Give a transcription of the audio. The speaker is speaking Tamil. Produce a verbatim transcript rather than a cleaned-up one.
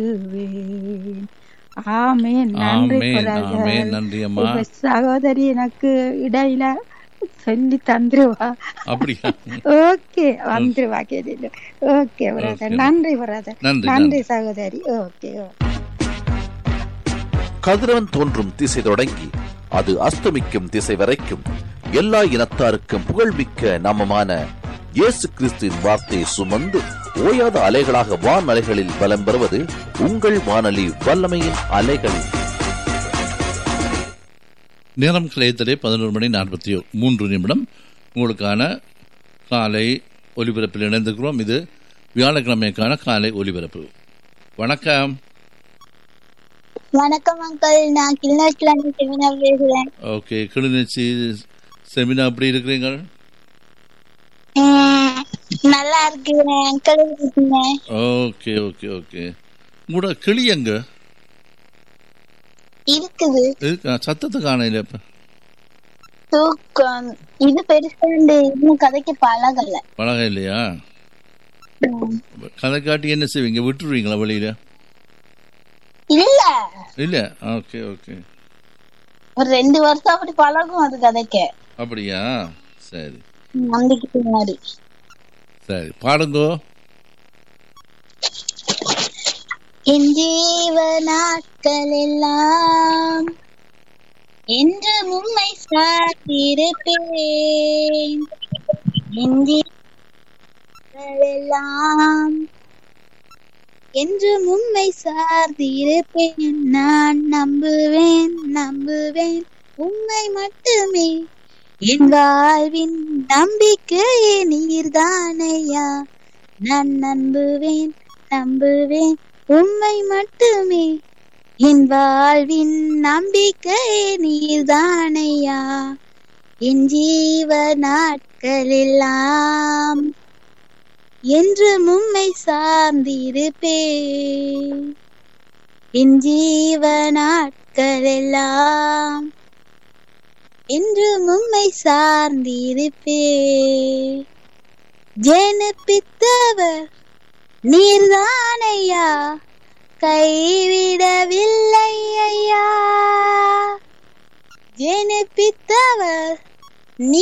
வேன். ஆமென். நன்றி ஆமேன் ஆமேன். பிரதர். நன்றி அம்மா. இப்ப சகோதரி எனக்கு இடையில சொல்லி தந்துருவா. அப்படியா? ஓகே, வந்துருவா கேட்டு. Okay brother, okay. நன்றி பிரதர், நன்றி நன்றி நன்றி. சகோதரி. Okay okay. கதிரவன் தோன்றும் திசை தொடங்கி அது அஸ்தமிக்கும் திசை வரைக்கும் எல்லா இனத்தாருக்கும் புகழ்மிக்க நாமமான இயேசு கிறிஸ்துவின் வார்த்தையை சுமந்து ஓயாத அலைகளாக வான் அலைகளில் பலம் பெறுவது உங்கள் வானொலி வல்லமையின் அலைகள். நேரம் கிளையத்திலே பதினோரு மணி நாற்பத்தி மூன்று நிமிடம். உங்களுக்கான காலை ஒலிபரப்பில் இணைந்திருக்கிறோம். இது வியாழக்கிழமைக்கான காலை ஒலிபரப்பு. வணக்கம். வணக்கம் அங்கிள், நான் கிளிநொச்சில இருந்து செமினா பேசுறேன். ஓகே, கிளிநொச்சி செமினா எப்படி இருக்கிறீங்க? உம், நல்லா இருக்கிறேன் அங்கிள். இருக்கீங்க? Okay okay okay. உங்களோட கிளி எங்க இருக்குது இருக்கா? சத்தத்தை காணையில இப்ப தூக்கம். இது பெருசாண்டு இன்னும் கதைக்கு பழகல. பழகம் இல்லையா? உம். கதை காட்டி என்ன செய்வீங்க? விட்டுருவீங்களா வெளியில? இல்ல, இல்ல. Okay okay. ஒரு ரெண்டு வருஷம் அப்படி பழகும் அது கதைக்க. அப்படியா? சரி நம்பிக்கை பின்னாடி. சரி, பாடுங்கோ. என் ஜீவ நாட்கள் எல்லாம் என்று உம்மை சார்ந்திருப்பேன். என் ஜீவங்கள் எல்லாம் என்று உம்மை சார்ந்திருப்பேன். நான் நம்புவேன் நம்புவேன் உம்மை மட்டுமே. என் வாழ்வின் நம்பிக்கையே நீர்தானையா. நான் நம்புவேன் நம்புவேன் உம்மை மட்டுமே. என் வாழ்வின் நம்பிக்கையே நீர்தானையா. என் ஜீவ நாட்கள் எல்லாம் என்று உம்மை சார்ந்திருப்பேன். என் ஜீவ நாட்கள் எல்லாம் என்று உம்மை சார்ந்திருப்பேன். ஜெனிப்பித்தவர் நீர்தானையா, கைவிடவில்லை ஐயா. ஜெனிப்பித்தவர் நீ